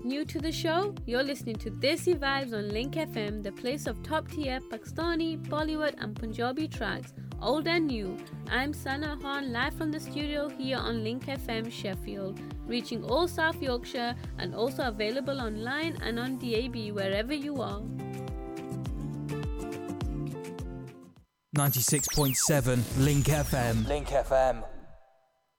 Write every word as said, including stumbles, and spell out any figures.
new to the show, you're listening to Desi Vibes on Link F M, the place of top-tier Pakistani, Bollywood and Punjabi tracks, old and new. I'm Sana Khan, live from the studio here on Link F M Sheffield, reaching all South Yorkshire and also available online and on D A B wherever you are. ninety-six point seven Link F M. Link F M.